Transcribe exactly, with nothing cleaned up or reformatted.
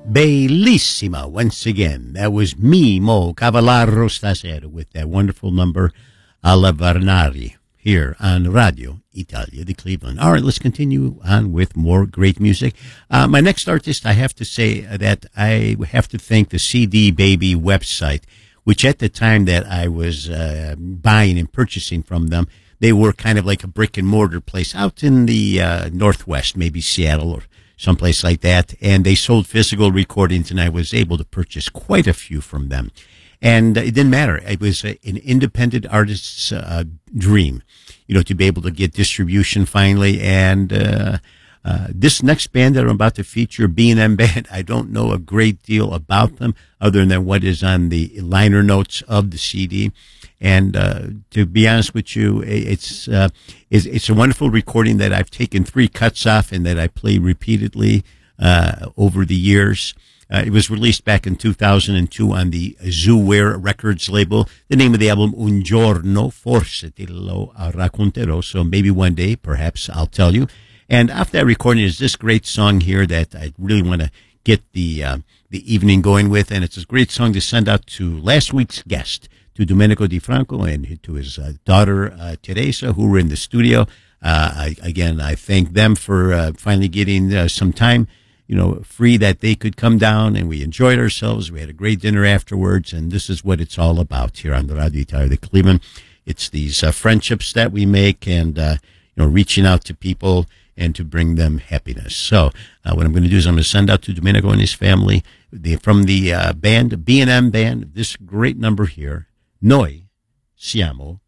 Bellissima, once again. That was Mimo Cavallaro stasera with that wonderful number, Alla Varnari, here on Radio Italia di Cleveland. All right, let's continue on with more great music. Uh, my next artist, I have to say that I have to thank the C D Baby website, which at the time that I was uh, buying and purchasing from them, they were kind of like a brick and mortar place out in the uh, Northwest, maybe Seattle or someplace like that, and they sold physical recordings, and I was able to purchase quite a few from them. And it didn't matter. It was a, an independent artist's uh, dream, you know, to be able to get distribution finally. And uh, uh, this next band that I'm about to feature, B and M Band, I don't know a great deal about them other than what is on the liner notes of the C D. And uh, to be honest with you, it's, uh, it's it's a wonderful recording that I've taken three cuts off and that I play repeatedly uh, over the years. Uh, it was released back in two thousand two on the Zooware Records label. The name of the album, Un giorno forse te lo racconterò. So maybe one day, perhaps I'll tell you. And off that recording is this great song here that I really want to get the uh, the evening going with. And it's a great song to send out to last week's guest, to Domenico Di Franco and to his uh, daughter, uh, Teresa, who were in the studio. Uh, I, again, I thank them for uh, finally getting uh, some time, you know, free that they could come down, and we enjoyed ourselves. We had a great dinner afterwards, and this is what it's all about here on the Radio Italia di Cleveland. It's these uh, friendships that we make and, uh, you know, reaching out to people and to bring them happiness. So uh, what I'm going to do is I'm going to send out to Domenico and his family the, from the uh, band, B and M Band, this great number here, Noi siamo